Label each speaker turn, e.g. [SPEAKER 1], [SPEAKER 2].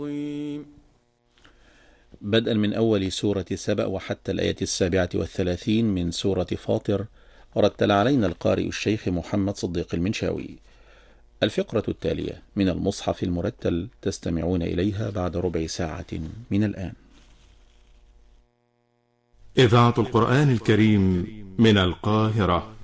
[SPEAKER 1] بدءا من أول سورة سبأ وحتى الآية 37 من سورة فاطر، رتل علينا القارئ الشيخ محمد صديق المنشاوي. الفقرة التالية من المصحف المرتل تستمعون إليها بعد ربع ساعة من الآن.
[SPEAKER 2] إذاعة القرآن الكريم من القاهرة.